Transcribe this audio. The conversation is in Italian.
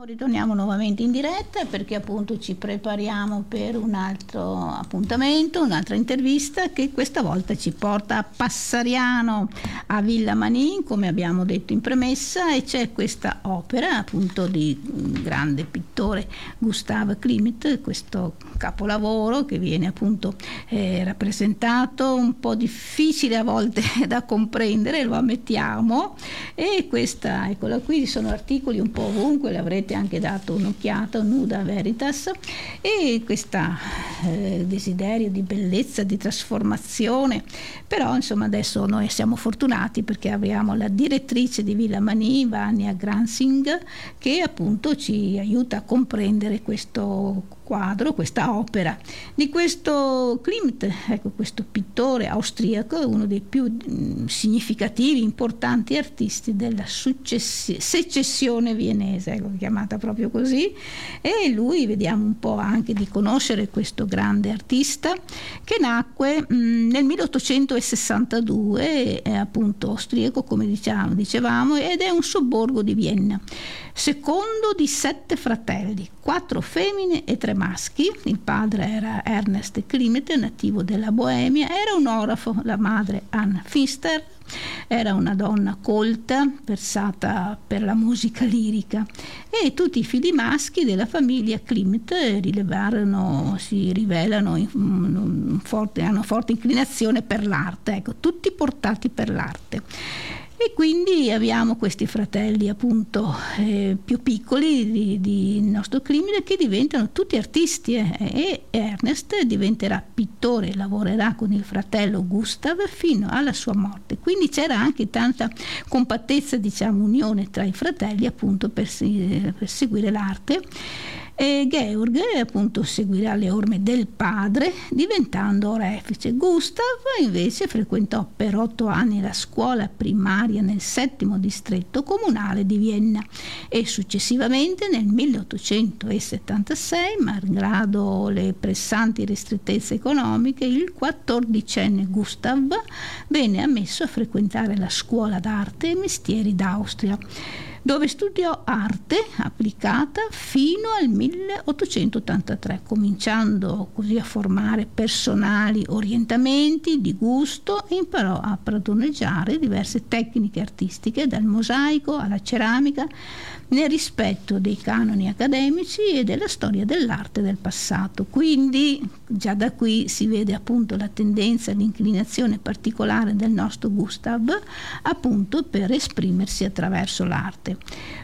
Ritorniamo nuovamente in diretta perché appunto ci prepariamo per un altro appuntamento, un'altra intervista che questa volta ci porta a Passariano, a Villa Manin, come abbiamo detto in premessa, e c'è questa opera appunto di un grande pittore, Gustav Klimt, questo capolavoro che viene appunto rappresentato, un po' difficile a volte da comprendere, lo ammettiamo, e questa, eccola qui, ci sono articoli un po' ovunque, le avrete anche dato un'occhiata, Nuda Veritas, e questo desiderio di bellezza, di trasformazione. Però insomma adesso noi siamo fortunati perché abbiamo la direttrice di Villa Manin, Vania Gransing, che appunto ci aiuta a comprendere questo quadro, questa opera di questo Klimt, ecco, questo pittore austriaco, uno dei più significativi, importanti artisti della secessione viennese, ecco, chiamata proprio così. E lui, vediamo un po' anche di conoscere questo grande artista che nacque nel 1862, è appunto austriaco, come dicevamo, ed è un sobborgo di Vienna, secondo di 7 fratelli, 4 femmine e 3 maschi. Il padre era Ernest Klimt, nativo della Boemia, era un orafo. La madre, Anne Finster, era una donna colta, versata per la musica lirica, e tutti i figli maschi della famiglia Klimt si rivelano hanno forte inclinazione per l'arte, ecco, tutti portati per l'arte. E quindi abbiamo questi fratelli appunto più piccoli di nostro Klimt che diventano tutti artisti, e Ernest diventerà pittore, lavorerà con il fratello Gustav fino alla sua morte. Quindi c'era anche tanta compattezza, diciamo, unione tra i fratelli appunto per seguire l'arte. E Georg appunto seguirà le orme del padre diventando orefice. Gustav invece frequentò per 8 anni la scuola primaria nel 7° distretto comunale di Vienna e successivamente nel 1876, malgrado le pressanti ristrettezze economiche, il 14enne Gustav venne ammesso a frequentare la scuola d'arte e mestieri d'Austria, dove studiò arte applicata fino al 1883, cominciando così a formare personali orientamenti di gusto, e imparò a padroneggiare diverse tecniche artistiche, dal mosaico alla ceramica, nel rispetto dei canoni accademici e della storia dell'arte del passato. Quindi già da qui si vede appunto la tendenza, l'inclinazione particolare del nostro Gustav appunto per esprimersi attraverso l'arte.